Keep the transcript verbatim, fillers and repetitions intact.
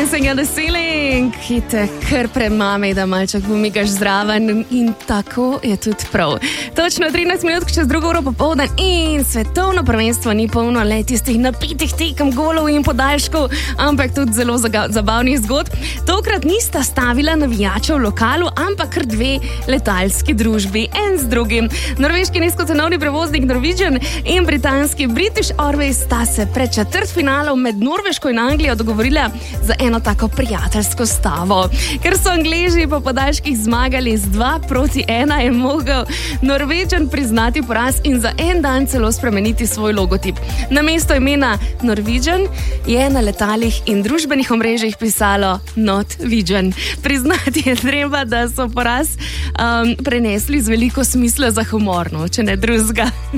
Dancing on the ceiling, ki te kar premame, da malček pomigaš zraven in tako je tudi prav. Točno trinajst minut čez drugo uro popoldan in svetovno prvenstvo ni polno le tistih napitih tekem golov in podaljškov, ampak tudi zelo zabavnih zgodb. Tokrat nista stavila navijačev v lokalu, ampak kar dve letalski družbi, en z drugim. Norveški nizkocenovni prevoznik Norwegian in britanski British Airways sta se pred četrtfinalom med Norveško in Anglijo dogovorila za eno tako prijateljsko stavo. Ker so Angleži po podaljških zmagali z dva proti ena, je mogel Norwegian priznati poraz in za en dan celo spremeniti svoj logotip. Namesto imena Norwegian je na letalih in družbenih omrežjih pisalo Not Vision. Priznati je treba, da so poraz um, prenesli z veliko smisla za humor, no, če ne drugega.